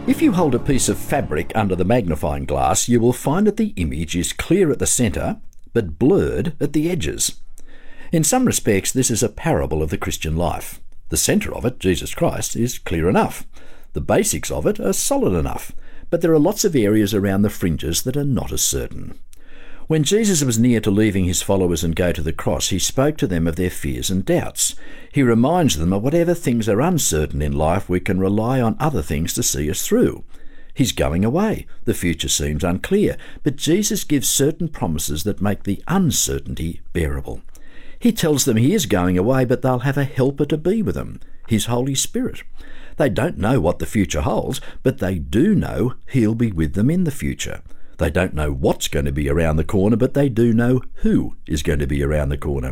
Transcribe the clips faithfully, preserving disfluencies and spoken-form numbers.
If you hold a piece of fabric under the magnifying glass, you will find that the image is clear at the centre, but blurred at the edges. In some respects, this is a parable of the Christian life. The centre of it, Jesus Christ, is clear enough. The basics of it are solid enough, but there are lots of areas around the fringes that are not as certain. When Jesus was near to leaving his followers and go to the cross, he spoke to them of their fears and doubts. He reminds them of whatever things are uncertain in life, we can rely on other things to see us through. He's going away. The future seems unclear, but Jesus gives certain promises that make the uncertainty bearable. He tells them he is going away, but they'll have a helper to be with them, his Holy Spirit. They don't know what the future holds, but they do know he'll be with them in the future. They don't know what's going to be around the corner, but they do know who is going to be around the corner.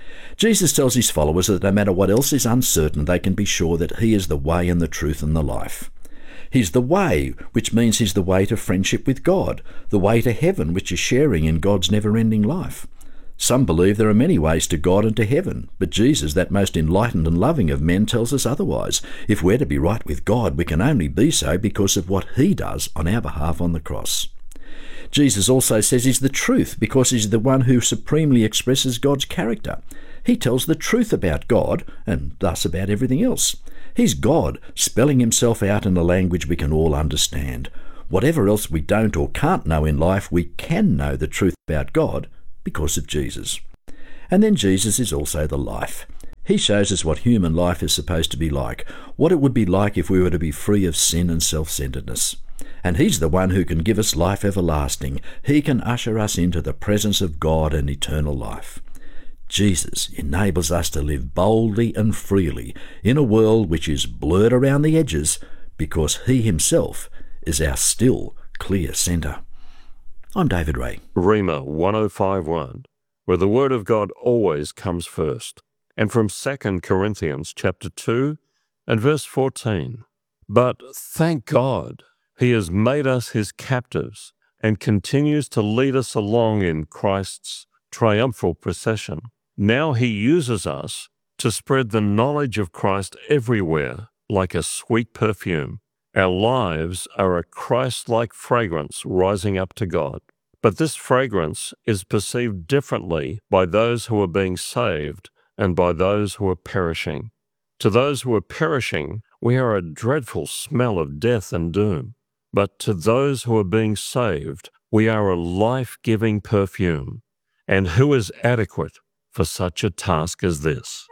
Jesus tells his followers that no matter what else is uncertain, they can be sure that he is the way and the truth and the life. He's the way, which means he's the way to friendship with God, the way to heaven, which is sharing in God's never-ending life. Some believe there are many ways to God and to heaven, but Jesus, that most enlightened and loving of men, tells us otherwise. If we're to be right with God, we can only be so because of what he does on our behalf on the cross. Jesus also says he's the truth because he's the one who supremely expresses God's character. He tells the truth about God and thus about everything else. He's God, spelling himself out in a language we can all understand. Whatever else we don't or can't know in life, we can know the truth about God because of Jesus. And then Jesus is also the life. He shows us what human life is supposed to be like, what it would be like if we were to be free of sin and self-centeredness. And he's the one who can give us life everlasting. He can usher us into the presence of God and eternal life. Jesus enables us to live boldly and freely in a world which is blurred around the edges because he himself is our still clear centre. I'm David Ray. Rhema one oh five one, where the Word of God always comes first. And from Second Corinthians chapter two and verse fourteen. But thank God, he has made us his captives and continues to lead us along in Christ's triumphal procession. Now he uses us to spread the knowledge of Christ everywhere like a sweet perfume. Our lives are a Christ-like fragrance rising up to God. But this fragrance is perceived differently by those who are being saved and by those who are perishing. To those who are perishing, we are a dreadful smell of death and doom. But to those who are being saved, we are a life-giving perfume. And who is adequate for such a task as this?